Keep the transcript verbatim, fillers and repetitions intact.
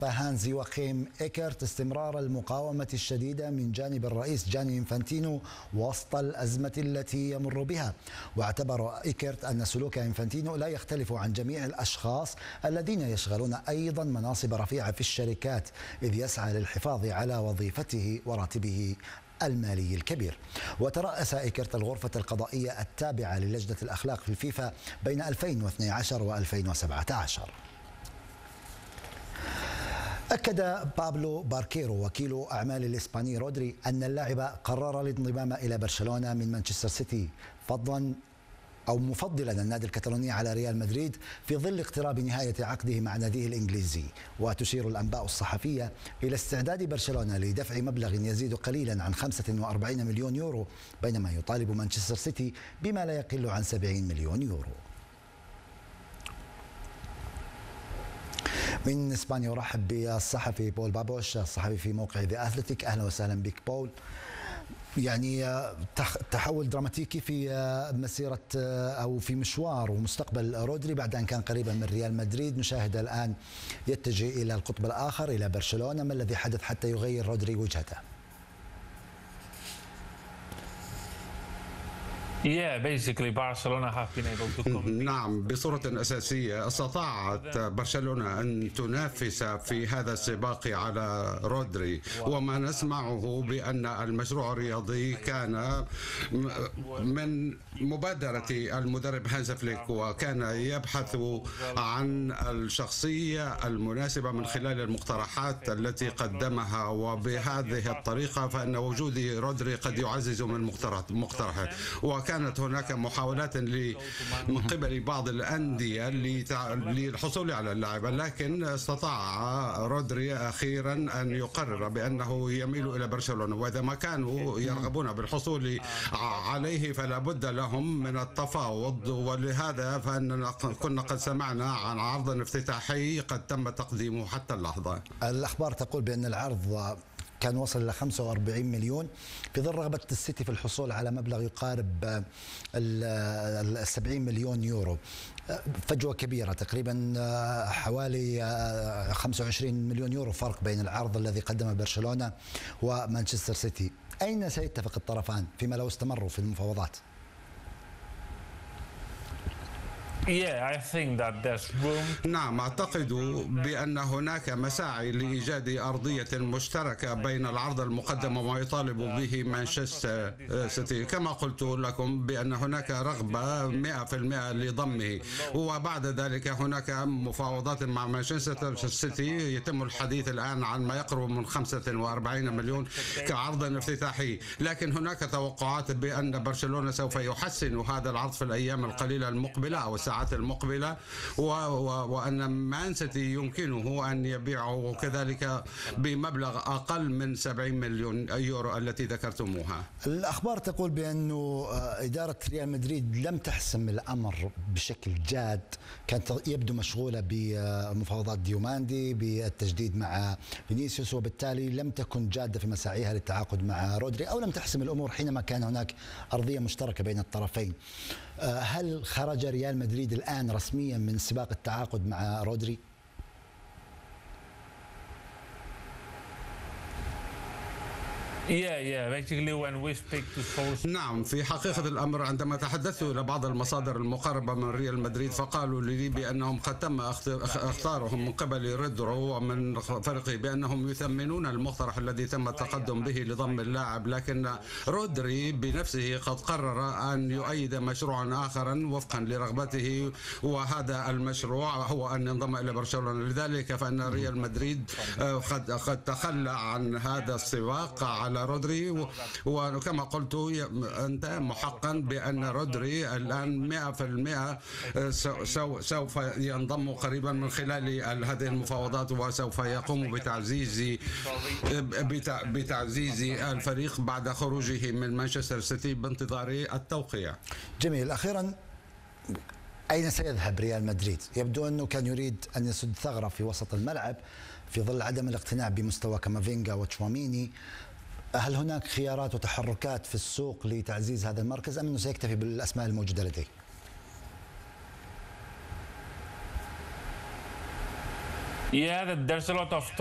هانز يوخيم إيكرت استمرار المقاومة الشديدة من جانب الرئيس جاني إنفانتينو وسط الأزمة التي يمر بها. واعتبر إيكرت أن سلوك إنفانتينو لا يختلف عن جميع الأشخاص الذين يشغلون أيضا مناصب رفيعة في الشركات، إذ يسعى للحفاظ على وظيفته وراتبه المالي الكبير. وترأس إيكرت الغرفة القضائية التابعة للجنة الأخلاق في الفيفا بين ألفين واثني عشر وألفين وسبعة عشر. أكد بابلو باركيرو وكيل أعمال الإسباني رودري أن اللاعب قرر الانضمام إلى برشلونة من مانشستر سيتي فضلا أو مفضلا النادي الكتالوني على ريال مدريد في ظل اقتراب نهاية عقده مع ناديه الإنجليزي. وتشير الأنباء الصحفية إلى استعداد برشلونة لدفع مبلغ يزيد قليلا عن خمسة وأربعين مليون يورو، بينما يطالب مانشستر سيتي بما لا يقل عن سبعين مليون يورو. من اسبانيا ارحب بالصحفي بول بابوش، الصحفي في موقع ذا اثليتيك. اهلا وسهلا بك بول. يعني تحول دراماتيكي في مسيره او في مشوار ومستقبل رودري بعد ان كان قريبا من ريال مدريد، نشاهد الان يتجه الى القطب الاخر الى برشلونه. ما الذي حدث حتى يغير رودري وجهته؟ نعم، بصورة أساسية استطاعت برشلونة أن تنافس في هذا السباق على رودري، وما نسمعه بأن المشروع الرياضي كان من مبادرة المدرب هانز فليك، وكان يبحث عن الشخصية المناسبة من خلال المقترحات التي قدمها، وبهذه الطريقة فإن وجود رودري قد يعزز من مقترحات. وكانت هناك محاولات من قبل بعض الأندية للحصول على اللاعب، لكن استطاع رودري أخيرا أن يقرر بأنه يميل إلى برشلونة، وإذا ما كانوا يرغبون بالحصول عليه فلا بد لهم من التفاوض. ولهذا فإننا كنا قد سمعنا عن عرض افتتاحي قد تم تقديمه حتى اللحظة. الأخبار تقول بأن العرض كان وصل إلى خمسة وأربعين مليون في ظل رغبة السيتي في الحصول على مبلغ يقارب ال سبعين مليون يورو. فجوة كبيرة، تقريبا حوالي خمسة وعشرين مليون يورو فرق بين العرض الذي قدمه برشلونة ومانشستر سيتي. أين سيتفق الطرفان فيما لو استمروا في المفاوضات؟ نعم، أعتقد بأن هناك مساعي لإيجاد أرضية مشتركة بين العرض المقدم وما يطالب به مانشستر سيتي. كما قلت لكم بأن هناك رغبة مئة بالمئة لضمه، وبعد ذلك هناك مفاوضات مع مانشستر سيتي. يتم الحديث الآن عن ما يقرب من خمسة وأربعين مليون كعرض افتتاحي، لكن هناك توقعات بأن برشلونة سوف يحسن هذا العرض في الأيام القليلة المقبلة أو الساعات المقبلة، و و وأن مان سيتي يمكنه أن يبيعه كذلك بمبلغ أقل من سبعين مليون يورو التي ذكرتموها. الأخبار تقول بأنه إدارة ريال مدريد لم تحسم الأمر بشكل جاد، كانت يبدو مشغولة بمفاوضات ديوماندي بالتجديد مع فينيسيوس، وبالتالي لم تكن جادة في مساعيها للتعاقد مع رودري، أو لم تحسم الأمور حينما كان هناك أرضية مشتركة بين الطرفين. هل خرج ريال مدريد الآن رسميا من سباق التعاقد مع رودري؟ نعم، في حقيقة الأمر عندما تحدثت إلى بعض المصادر المقربة من ريال مدريد فقالوا لي بأنهم قد تم اختارهم من قبل رودرو ومن فريقه بأنهم يثمنون المقترح الذي تم التقدم به لضم اللاعب، لكن رودري بنفسه قد قرر أن يؤيد مشروعا آخرا وفقا لرغبته، وهذا المشروع هو أن ينضم إلى برشلونة. لذلك فإن ريال مدريد قد قد تخلى عن هذا السباق على رودري، وكما قلت أنت محقا بأن رودري الآن مئة بالمئة سوف ينضم قريبا من خلال هذه المفاوضات، وسوف يقوم بتعزيز بتعزيز الفريق بعد خروجه من مانشستر سيتي بانتظار التوقيع. جميل. أخيرا، أين سيذهب ريال مدريد؟ يبدو أنه كان يريد أن يسد ثغرة في وسط الملعب في ظل عدم الاقتناع بمستوى كامافينجا وتشواميني. هل هناك خيارات وتحركات في السوق لتعزيز هذا المركز، أم أنه سيكتفي بالأسماء الموجودة لديه؟ Yeah, that there's a lot of